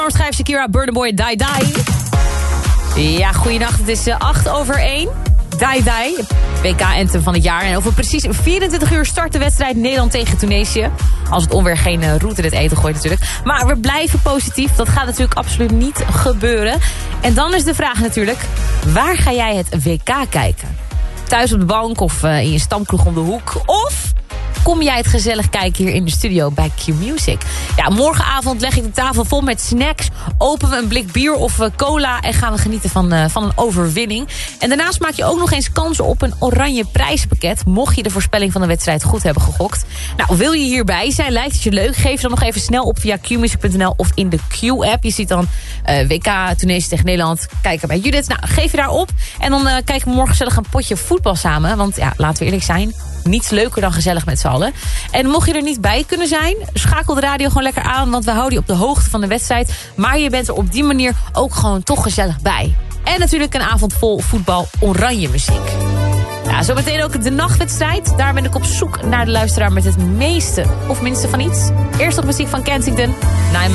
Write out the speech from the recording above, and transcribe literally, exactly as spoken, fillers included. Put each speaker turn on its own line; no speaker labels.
Schrijft Shakira, Burna Boy, Die Die. Ja, goeienacht. Het is uh, acht over één. Die Die. W K-anthem van het jaar. En over precies vierentwintig uur start de wedstrijd Nederland tegen Tunesië. Als het onweer geen uh, route in het eten gooit natuurlijk. Maar we blijven positief. Dat gaat natuurlijk absoluut niet gebeuren. En dan is de vraag natuurlijk, waar ga jij het W K kijken? Thuis op de bank of uh, in je stamkroeg om de hoek? Of kom jij het gezellig kijken hier in de studio bij Q-Music? Ja, morgenavond leg ik de tafel vol met snacks. Openen we een blik bier of uh, cola en gaan we genieten van, uh, van een overwinning. En daarnaast maak je ook nog eens kans op een oranje prijzenpakket, mocht je de voorspelling van de wedstrijd goed hebben gegokt. Nou, wil je hierbij zijn? Lijkt het je leuk? Geef dan nog even snel op via q music punt n l of in de Q-app. Je ziet dan uh, W K, Tunesië tegen Nederland. Kijken bij Judith. Nou, geef je daar op. En dan uh, kijken we morgen gezellig een potje voetbal samen. Want ja, laten we eerlijk zijn, niets leuker dan gezellig met z'n allen. En mocht je er niet bij kunnen zijn, schakel de radio gewoon lekker aan, want we houden je op de hoogte van de wedstrijd. Maar je bent er op die manier ook gewoon toch gezellig bij. En natuurlijk een avond vol voetbal oranje muziek. Ja, zometeen ook de nachtwedstrijd. Daar ben ik op zoek naar de luisteraar met het meeste of minste van iets. Eerst nog muziek van Kensington.